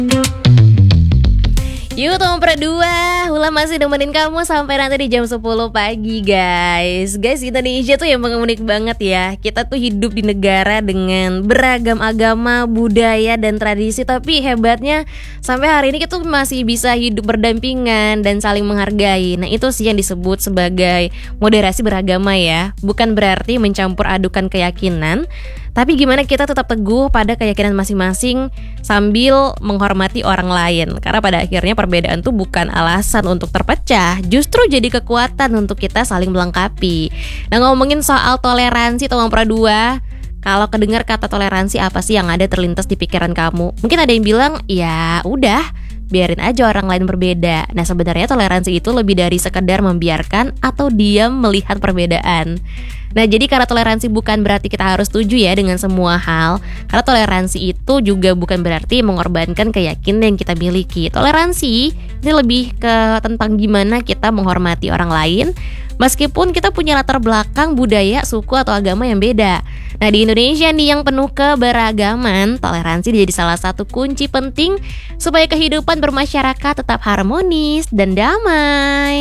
Yuk Tompra 2, Hula masih nemenin kamu sampai nanti di jam 10 pagi guys. Guys, Indonesia tuh emang unik banget ya. Kita tuh hidup di negara dengan beragam agama, budaya, dan tradisi. Tapi hebatnya sampai hari ini kita tuh masih bisa hidup berdampingan dan saling menghargai. Nah itu sih yang disebut sebagai moderasi beragama ya. Bukan berarti mencampur adukan keyakinan, tapi gimana kita tetap teguh pada keyakinan masing-masing sambil menghormati orang lain. Karena pada akhirnya perbedaan tuh bukan alasan untuk terpecah, justru jadi kekuatan untuk kita saling melengkapi. Nah ngomongin soal toleransi Tompra 2, kalau kedengar kata toleransi apa sih yang ada terlintas di pikiran kamu? Mungkin ada yang bilang, ya udah biarin aja orang lain berbeda. Nah sebenarnya toleransi itu lebih dari sekedar membiarkan atau diam melihat perbedaan. Nah jadi karena toleransi bukan berarti kita harus setuju ya dengan semua hal. Karena toleransi itu juga bukan berarti mengorbankan keyakinan yang kita miliki. Toleransi ini lebih ke tentang gimana kita menghormati orang lain meskipun kita punya latar belakang budaya, suku atau agama yang beda. Nah di Indonesia nih yang penuh keberagaman, toleransi jadi salah satu kunci penting supaya kehidupan bermasyarakat tetap harmonis dan damai.